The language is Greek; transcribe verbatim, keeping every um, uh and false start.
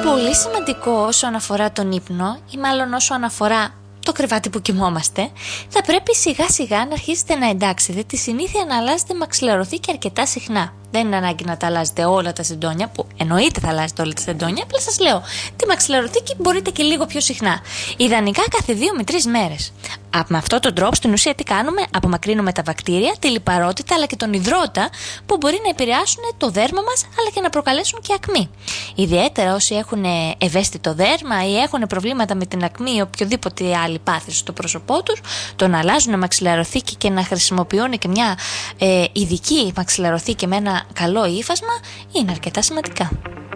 πολύ σημαντικό όσον αφορά τον ύπνο, ή μάλλον όσον αφορά το κρεβάτι που κοιμόμαστε, θα πρέπει σιγά σιγά να αρχίσετε να εντάξετε τη συνήθεια να αλλάζετε μαξιλαρωθήκη αρκετά συχνά. Δεν είναι ανάγκη να τα αλλάζετε όλα τα σεντόνια, που εννοείται θα αλλάζετε όλα τα σεντόνια, απλά σας λέω, τη μαξιλαρωθήκη μπορείτε και λίγο πιο συχνά. Ιδανικά κάθε δύο με τρεις μέρες. Με αυτόν τον τρόπο, στην ουσία, τι κάνουμε? Απομακρύνουμε τα βακτήρια, τη λιπαρότητα αλλά και τον υδρότα που μπορεί να επηρεάσουν το δέρμα μας αλλά και να προκαλέσουν και ακμή. Ιδιαίτερα όσοι έχουν ευαίσθητο δέρμα ή έχουν προβλήματα με την ακμή ή οποιοδήποτε άλλη πάθηση στο πρόσωπό τους, το να αλλάζουν μαξιλαρωθήκη και να χρησιμοποιούν και μια ε, ειδική μαξιλαρωθήκη με ένα καλό ύφασμα είναι αρκετά σημαντικά.